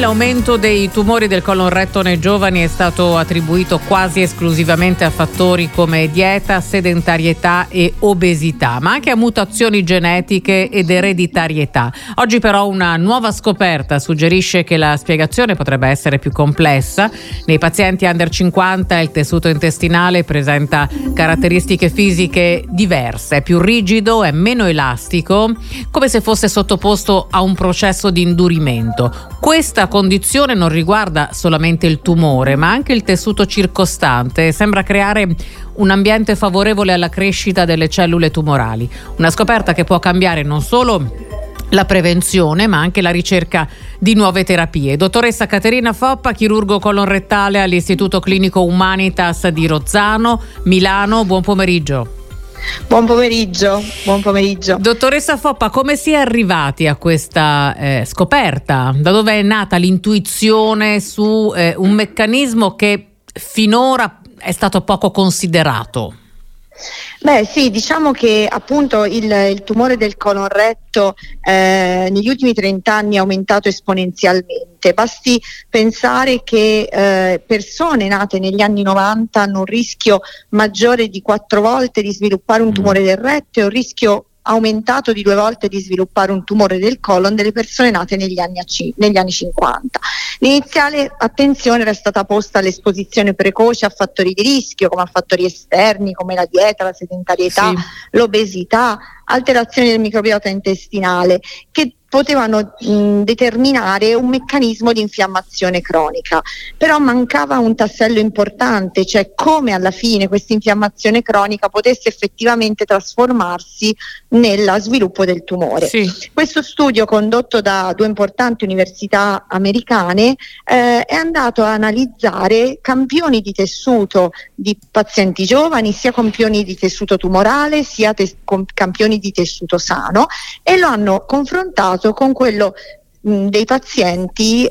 l'aumento dei tumori del colon retto nei giovani è stato attribuito quasi esclusivamente a fattori come dieta, sedentarietà e obesità, ma anche a mutazioni genetiche ed ereditarietà. Oggi però una nuova scoperta suggerisce che la spiegazione potrebbe essere più complessa. Nei pazienti under 50 il tessuto intestinale presenta caratteristiche fisiche diverse, è più rigido, è meno elastico, come se fosse sottoposto a un processo di indurimento. Questa condizione non riguarda solamente il tumore, ma anche il tessuto circostante e sembra creare un ambiente favorevole alla crescita delle cellule tumorali. Una scoperta che può cambiare non solo la prevenzione, ma anche la ricerca di nuove terapie. Dottoressa Caterina Foppa, chirurgo colon-rettale all'Istituto Clinico Humanitas di Rozzano, Milano. Buon pomeriggio. Buon pomeriggio. Dottoressa Foppa, come si è arrivati a questa scoperta? Da dove è nata l'intuizione su un meccanismo che finora è stato poco considerato? Beh sì, diciamo che appunto il tumore del colon retto negli ultimi 30 anni è aumentato esponenzialmente. Basti pensare che persone nate negli anni 90 hanno un rischio maggiore di 4 volte di sviluppare un tumore del retto e un rischio aumentato di 2 volte di sviluppare un tumore del colon delle persone nate negli anni 50. L'iniziale attenzione era stata posta all'esposizione precoce a fattori di rischio, come a fattori esterni, come la dieta, la sedentarietà, l'obesità, alterazioni del microbiota intestinale, che potevano determinare un meccanismo di infiammazione cronica. Però mancava un tassello importante, cioè come alla fine questa infiammazione cronica potesse effettivamente trasformarsi nel sviluppo del tumore. Sì. Questo studio, condotto da 2 importanti università americane, è andato a analizzare campioni di tessuto di pazienti giovani, sia campioni di tessuto tumorale sia campioni di tessuto sano, e lo hanno confrontato con quello dei pazienti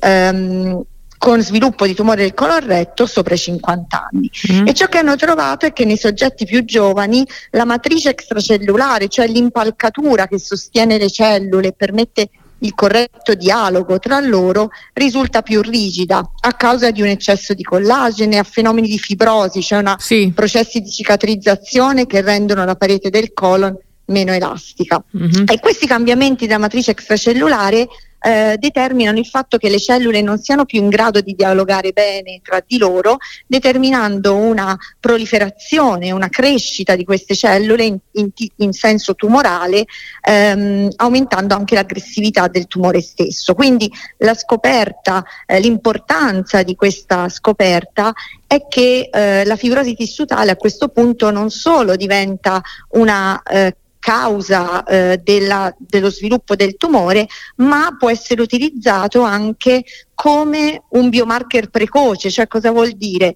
con sviluppo di tumore del colon retto sopra i 50 anni. E ciò che hanno trovato è che nei soggetti più giovani la matrice extracellulare, cioè l'impalcatura che sostiene le cellule e permette il corretto dialogo tra loro, risulta più rigida a causa di un eccesso di collagene, a fenomeni di fibrosi, cioè processi di cicatrizzazione che rendono la parete del colon meno elastica. E questi cambiamenti della matrice extracellulare determinano il fatto che le cellule non siano più in grado di dialogare bene tra di loro, determinando una proliferazione, una crescita di queste cellule in senso tumorale, aumentando anche l'aggressività del tumore stesso. Quindi la scoperta, l'importanza di questa scoperta è che la fibrosi tissutale a questo punto non solo diventa una causa dello sviluppo del tumore, ma può essere utilizzato anche come un biomarker precoce. Cioè, cosa vuol dire?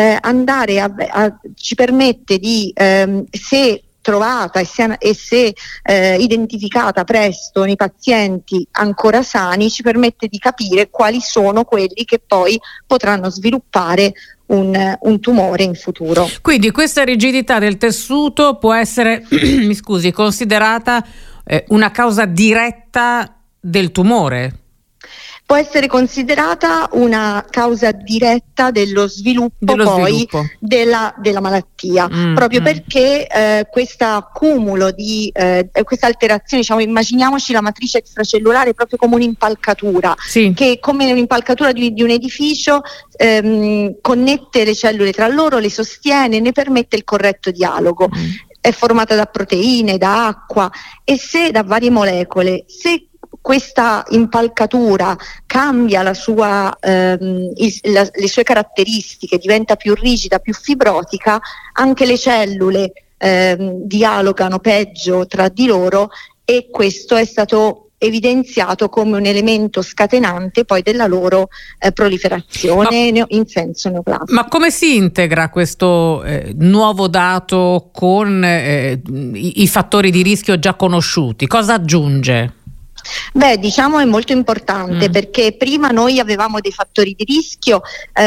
Ci permette di, se trovata e se identificata presto nei pazienti ancora sani, ci permette di capire quali sono quelli che poi potranno sviluppare un tumore in futuro. Quindi questa rigidità del tessuto può essere considerata una causa diretta del tumore? Può essere considerata una causa diretta dello sviluppo della malattia, proprio perché questo accumulo di questa alterazione, diciamo, immaginiamoci la matrice extracellulare proprio come un'impalcatura, che come un'impalcatura di un edificio connette le cellule tra loro, le sostiene, ne permette il corretto dialogo. È formata da proteine, da acqua e da varie molecole. Se questa impalcatura cambia le sue caratteristiche, diventa più rigida, più fibrotica, anche le cellule dialogano peggio tra di loro, e questo è stato evidenziato come un elemento scatenante poi della loro proliferazione in senso neoplastico. Ma come si integra questo nuovo dato con i fattori di rischio già conosciuti? Cosa aggiunge? Beh, diciamo è molto importante perché prima noi avevamo dei fattori di rischio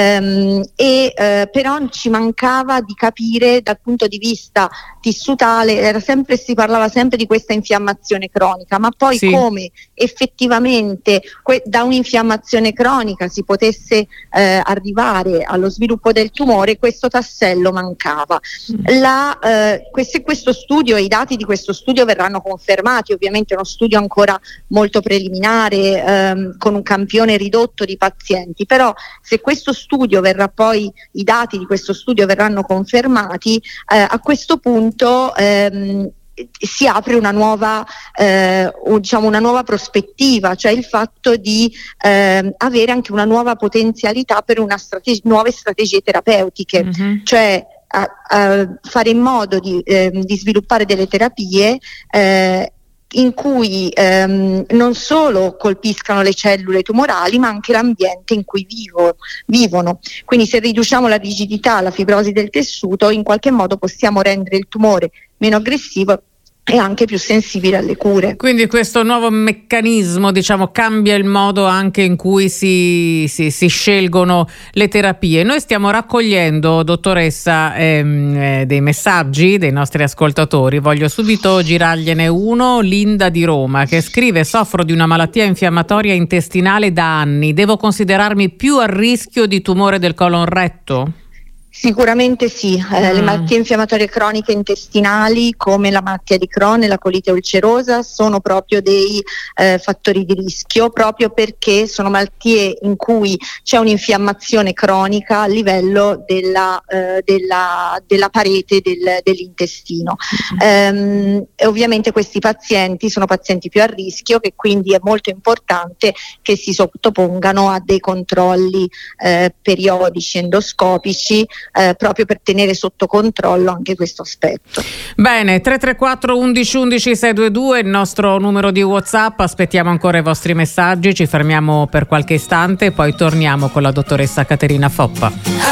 però ci mancava di capire dal punto di vista tissutale, si parlava sempre di questa infiammazione cronica, ma poi come effettivamente da un'infiammazione cronica si potesse arrivare allo sviluppo del tumore, questo tassello mancava. Questo studio, i dati di questo studio verranno confermati, ovviamente è uno studio ancora molto preliminare, con un campione ridotto di pazienti, però se questo studio i dati di questo studio verranno confermati, a questo punto si apre una nuova prospettiva, cioè il fatto di avere anche una nuova potenzialità per nuove strategie terapeutiche, cioè fare in modo di sviluppare delle terapie in cui non solo colpiscano le cellule tumorali, ma anche l'ambiente in cui vivono. Quindi se riduciamo la rigidità, la fibrosi del tessuto, in qualche modo possiamo rendere il tumore meno aggressivo e anche più sensibile alle cure. Quindi questo nuovo meccanismo, cambia il modo anche in cui si scelgono le terapie. Noi stiamo raccogliendo, dottoressa, dei messaggi dei nostri ascoltatori. Voglio subito girargliene uno. Linda di Roma, che scrive: soffro di una malattia infiammatoria intestinale da anni, devo considerarmi più a rischio di tumore del colon retto? Sicuramente sì, le malattie infiammatorie croniche intestinali come la malattia di Crohn e la colite ulcerosa sono proprio dei fattori di rischio, proprio perché sono malattie in cui c'è un'infiammazione cronica a livello della parete dell'intestino. E ovviamente questi pazienti sono pazienti più a rischio, che quindi è molto importante che si sottopongano a dei controlli periodici endoscopici, proprio per tenere sotto controllo anche questo aspetto. Bene, 334 11 11 622 il nostro numero di WhatsApp, aspettiamo ancora i vostri messaggi, ci fermiamo per qualche istante e poi torniamo con la dottoressa Caterina Foppa.